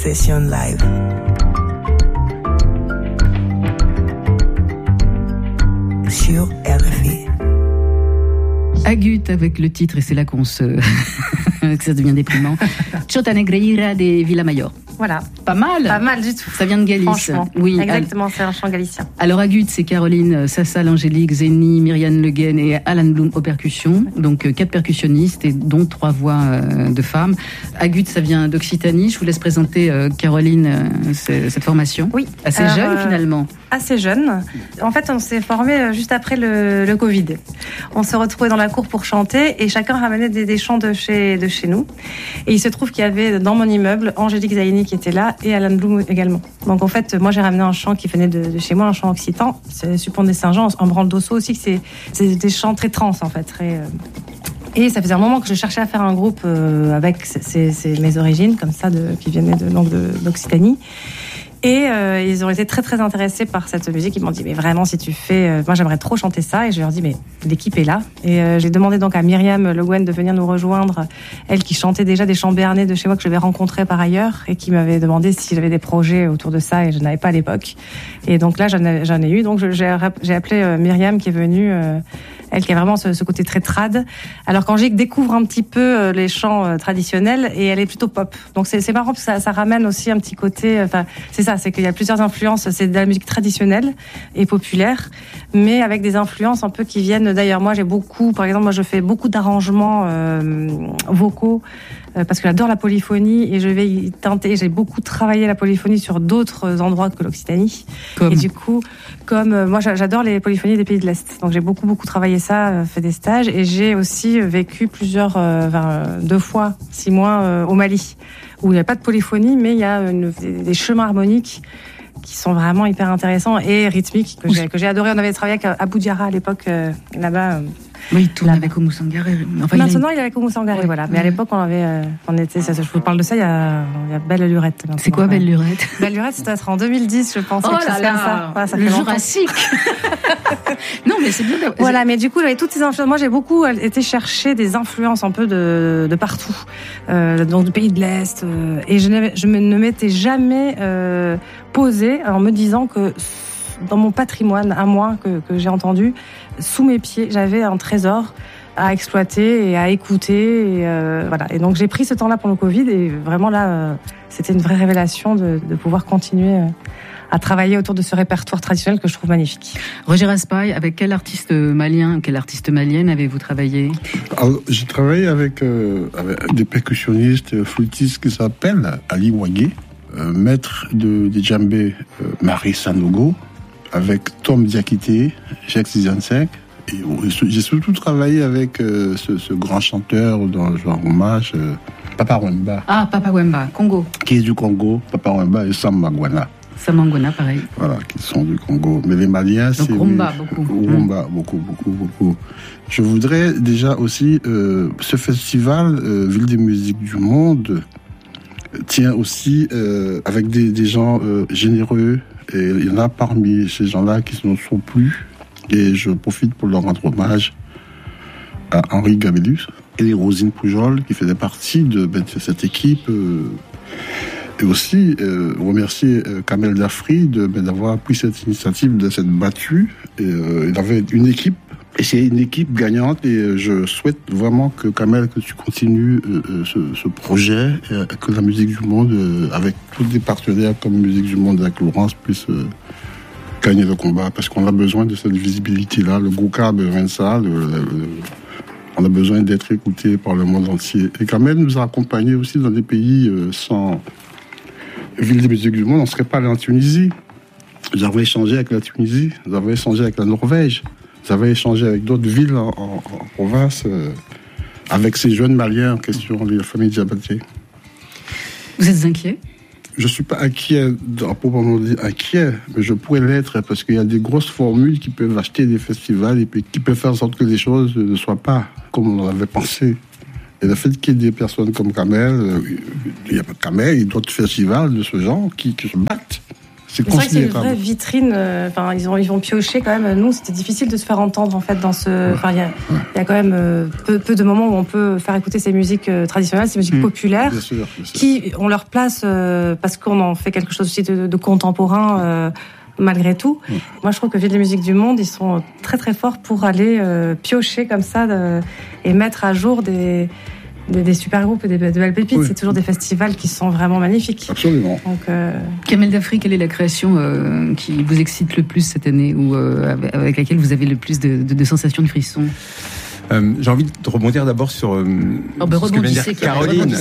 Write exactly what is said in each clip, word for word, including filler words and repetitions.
Session live. Sur R F I. Agut avec le titre, et c'est là qu'on se... que ça devient déprimant. Chota Negreira de Villamayor. Voilà. Pas mal. Pas mal du tout. Ça vient de Galice. Franchement. Oui. Exactement, c'est un chant galicien. Alors, Agut, c'est Caroline Sassal, Angélique, Zénie, Myriane Le Guen et Alan Bloom aux percussions. Donc, euh, quatre percussionnistes et dont trois voix euh, de femmes. Agut, ça vient d'Occitanie. Je vous laisse présenter, euh, Caroline, euh, c- cette formation. Oui. Assez Alors, jeune, euh, finalement. Assez jeune. En fait, on s'est formé juste après le, le Covid. On se retrouvait dans la cour pour chanter et chacun ramenait des, des chants de chez, de chez nous. Et il se trouve qu'il y avait dans mon immeuble Angélique Zaini qui était là et Alan Bloom également. Donc en fait, moi j'ai ramené un chant qui venait de, de chez moi, un chant occitan. C'est Suppont des Saint-Jean, en branle d'osso aussi, que c'est, c'est des chants très trans en fait. Très, euh... Et ça faisait un moment que je cherchais à faire un groupe euh, avec ces, ces, mes origines, comme ça, de, qui venaient de, donc de, d'Occitanie. Et euh, ils ont été très très intéressés par cette musique. Ils m'ont dit mais vraiment si tu fais, euh, moi j'aimerais trop chanter ça. Et je leur dis mais l'équipe est là. Et euh, j'ai demandé donc à Myriam Le Guen de venir nous rejoindre. Elle qui chantait déjà des chants béarnais de chez moi que je l'avais rencontré par ailleurs et qui m'avait demandé si j'avais des projets autour de ça et je n'avais pas à l'époque. Et donc là j'en ai, j'en ai eu. Donc je, j'ai, j'ai appelé euh, Myriam qui est venue. Euh, Elle qui a vraiment ce, ce côté très trad. Alors qu'Angélique découvre un petit peu euh, les chants euh, traditionnels et elle est plutôt pop. Donc c'est, c'est marrant parce que ça, ça ramène aussi un petit côté. Enfin, c'est ça, c'est qu'il y a plusieurs influences. C'est de la musique traditionnelle et populaire, mais avec des influences un peu qui viennent d'ailleurs. Moi, j'ai beaucoup, par exemple, moi je fais beaucoup d'arrangements euh, vocaux. Parce que j'adore la polyphonie et je vais y tenter. J'ai beaucoup travaillé la polyphonie sur d'autres endroits que l'Occitanie. Comme. Et du coup, comme euh, moi j'adore les polyphonies des pays de l'Est, donc j'ai beaucoup beaucoup travaillé ça, euh, fait des stages et j'ai aussi vécu plusieurs, euh, enfin, deux fois, six mois euh, au Mali, où il n'y a pas de polyphonie, mais il y a une, des, des chemins harmoniques qui sont vraiment hyper intéressants et rythmiques que j'ai, que j'ai adoré. On avait travaillé avec Abou Diarra à l'époque euh, là-bas. Euh, Oui, il tourne là-bas. Avec Oumou Sangaré. Enfin, maintenant, il, a... il est avec Oumou Sangaré, oui. Voilà. Mais à l'époque, on avait, euh, on était, ça, je vous parle de ça, il y a, il y a Belle Lurette. Maintenant. C'est quoi Belle Lurette? Belle Lurette, c'était en deux mille dix, je pense. Oh là là, ça. Voilà, ça le Jurassique. Non, mais c'est bien. Voilà, mais du coup, j'avais toutes ces influences. Moi, j'ai beaucoup été chercher des influences un peu de, de partout, euh, donc du pays de l'Est, euh, et je, je ne m'étais jamais euh, posée en me disant que dans mon patrimoine à moi que, que j'ai entendu, sous mes pieds, j'avais un trésor à exploiter et à écouter. Et, euh, voilà. Et donc j'ai pris ce temps-là pour le Covid et vraiment là, euh, c'était une vraie révélation de, de pouvoir continuer euh, à travailler autour de ce répertoire traditionnel que je trouve magnifique. Roger Raspail, avec quel artiste malien, quelle artiste malienne avez-vous travaillé? Alors, j'ai travaillé avec, euh, avec des percussionnistes, flûtistes qui s'appellent Ali Wagé, euh, maître de, de djembé euh, Marie Sanogo, avec Tom Diakité, Jacques Zizansek. Et j'ai surtout travaillé avec euh, ce, ce grand chanteur dans genre hommage, euh, Papa Wemba. Ah, Papa Wemba, Congo. Qui est du Congo, Papa Wemba et Sam Mangwana. Sam Mangwana, pareil. Voilà, qui sont du Congo. Mais les Maliens, donc, c'est... Rumba, oui, beaucoup. Rumba, mmh. beaucoup, beaucoup, beaucoup. Je voudrais déjà aussi, euh, ce festival, euh, Ville des musiques du monde, tient aussi euh, avec des, des gens euh, généreux. Et il y en a parmi ces gens-là qui ne sont plus. Et je profite pour leur rendre hommage à Henri Gabellus et Rosine Poujol, qui faisaient partie de, de cette équipe. Euh, et aussi euh, remercier euh, Kamel Dafri de, de, d'avoir pris cette initiative de cette battue. Et, euh, il avait une équipe. Et c'est une équipe gagnante et je souhaite vraiment que Kamel, que tu continues euh, ce, ce projet, et que la musique du monde, euh, avec tous les partenaires comme Musique du Monde, avec Laurence, puisse euh, gagner le combat, parce qu'on a besoin de cette visibilité-là. Le Gouka de Vinça, le, le, le, on a besoin d'être écouté par le monde entier. Et Kamel nous a accompagnés aussi dans des pays euh, sans Ville des musiques du monde. On ne serait pas allé en Tunisie. Nous avons échangé avec la Tunisie, nous avons échangé avec la Norvège. Vous avez échangé avec d'autres villes en, en, en province, euh, avec ces jeunes Maliens en question, les familles Diabaté. Vous êtes inquiet? Je ne suis pas inquiet, à proprement dit inquiet, mais je pourrais l'être parce qu'il y a des grosses formules qui peuvent acheter des festivals et puis qui peuvent faire en sorte que les choses ne soient pas comme on l'avait pensé. Et le fait qu'il y ait des personnes comme Kamel, euh, il n'y a pas de Kamel, il y a d'autres festivals de ce genre qui, qui se battent. C'est c'est vrai que c'est une considérable. vraie vitrine. Enfin, euh, ils ont, ils vont piocher quand même. Nous, c'était difficile de se faire entendre en fait dans ce. Enfin, il y a, il y a quand même euh, peu, peu de moments où on peut faire écouter ces musiques euh, traditionnelles, ces musiques mmh. populaires, bien sûr, bien sûr. qui ont leur place euh, parce qu'on en fait quelque chose aussi de, de contemporain. Euh, malgré tout. Mmh. Moi, je trouve que Ville des musiques du monde, ils sont très très forts pour aller euh, piocher comme ça de, et mettre à jour des, des, des super groupes et des, de belles pépites. Oui. C'est toujours des festivals qui sont vraiment magnifiques. Absolument. Donc, euh... Kamel Dafri, quelle est la création euh, qui vous excite le plus cette année ou euh, avec laquelle vous avez le plus de, de, de sensations, de frissons? Euh, j'ai envie de rebondir d'abord sur euh, oh ben ce que vient de dire Caroline.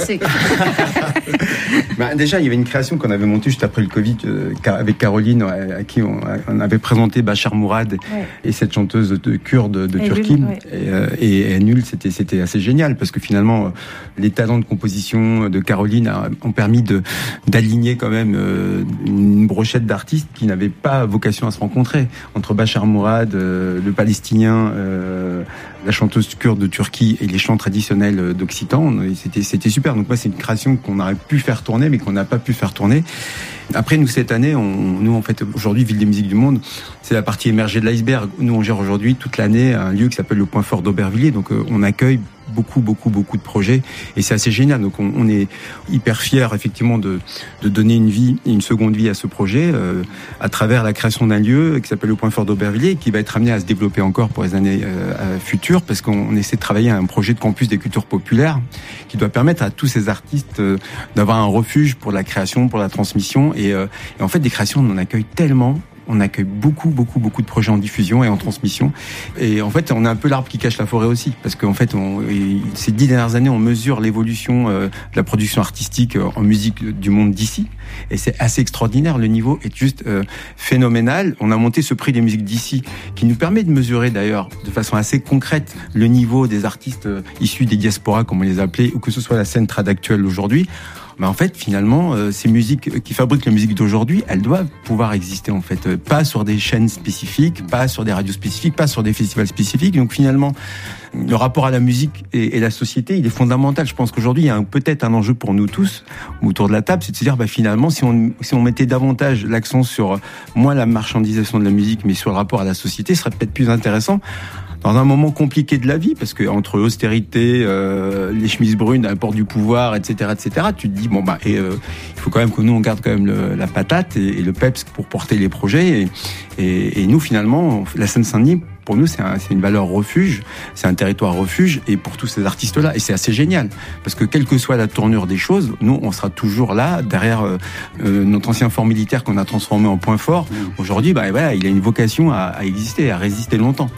bah, déjà, il y avait une création qu'on avait montée juste après le Covid euh, avec Caroline, à, à qui on, on avait présenté Bachar Mourad ouais. et cette chanteuse de kurde de, de Turquie. Nul, ouais. Et, euh, et, et Nul, c'était c'était assez génial parce que finalement, euh, les talents de composition de Caroline a, ont permis de d'aligner quand même euh, une brochette d'artistes qui n'avaient pas vocation à se rencontrer entre Bachar Mourad, euh, le Palestinien, euh, la chanteuse kurde de Turquie et les chants traditionnels d'Occitan. C'était, c'était super. Donc moi, c'est une création qu'on aurait pu faire tourner, mais qu'on n'a pas pu faire tourner. Après, nous, cette année, on, nous, en fait, aujourd'hui, Ville des musiques du monde, c'est la partie émergée de l'iceberg. Nous, on gère aujourd'hui, toute l'année, un lieu qui s'appelle le Point Fort d'Aubervilliers. Donc, euh, on accueille beaucoup, beaucoup, beaucoup de projets. Et c'est assez génial. Donc, on, on est hyper fiers, effectivement, de, de donner une vie, une seconde vie à ce projet, euh, à travers la création d'un lieu qui s'appelle le Point Fort d'Aubervilliers, qui va être amené à se développer encore pour les années euh, futures, parce qu'on on essaie de travailler à un projet de campus des cultures populaires, qui doit permettre à tous ces artistes euh, d'avoir un refuge pour la création, pour la transmission. Et, euh, et en fait, des créations, on en accueille tellement. On accueille beaucoup, beaucoup, beaucoup de projets en diffusion et en transmission. Et en fait, on a un peu l'arbre qui cache la forêt aussi. Parce qu'en fait, on, ces dix dernières années, on mesure l'évolution euh, de la production artistique en musique du monde d'ici. Et c'est assez extraordinaire. Le niveau est juste euh, phénoménal. On a monté ce prix des musiques d'ici qui nous permet de mesurer d'ailleurs de façon assez concrète le niveau des artistes euh, issus des diasporas, comme on les appelait, ou que ce soit la scène trad actuelle aujourd'hui. Mais en fait, finalement, euh, ces musiques qui fabriquent la musique d'aujourd'hui, elles doivent pouvoir exister, en fait. Pas sur des chaînes spécifiques, pas sur des radios spécifiques, pas sur des festivals spécifiques. Donc finalement, le rapport à la musique et, et la société, il est fondamental. Je pense qu'aujourd'hui, il y a un, peut-être un enjeu pour nous tous, autour de la table, c'est de se dire, bah, finalement, si on, si on mettait davantage l'accent sur, moins la marchandisation de la musique, mais sur le rapport à la société, ce serait peut-être plus intéressant. Dans un moment compliqué de la vie, parce que entre austérité, euh, les chemises brunes à la porte du pouvoir, et cetera, et cetera, tu te dis bon bah et euh, il faut quand même que nous on garde quand même le, la patate et, et le peps pour porter les projets. Et, et, et nous finalement, la Seine-Saint-Denis, pour nous c'est, un, c'est une valeur refuge, c'est un territoire refuge et pour tous ces artistes-là. Et c'est assez génial parce que quelle que soit la tournure des choses, nous on sera toujours là derrière euh, euh, notre ancien fort militaire qu'on a transformé en point fort. Aujourd'hui, bah voilà, il a une vocation à, à exister, à résister longtemps.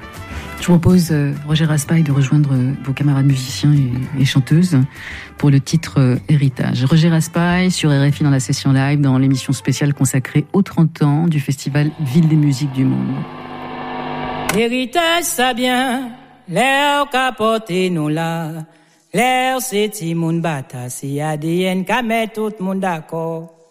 Je vous propose, euh, Roger Raspail, de rejoindre euh, vos camarades musiciens et, et chanteuses pour le titre euh, Héritage. Roger Raspail sur R F I dans la session live, dans l'émission spéciale consacrée aux trente ans du festival Ville des musiques du monde. Héritage, ça bien, l'air capote nous là, l'air c'est ti moun bata, si A D N ka met tout moun d'accord.